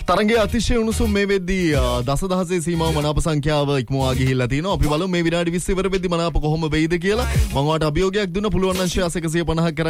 තරංගයේ අතිශය උණුසුම් මේ වෙද්දී දසදහසේ සීමාව මනාප සංඛ්‍යාව ඉක්මවා ගිහිල්ලා තිනවා. අපි බලමු මේ විනාඩි 20 ඉවර වෙද්දී මනාප කොහොම වෙයිද කියලා. මම ඔයාලට අභියෝගයක් දුන්න පුළුවන් නම් ෂෙයාර්ස් 150ක්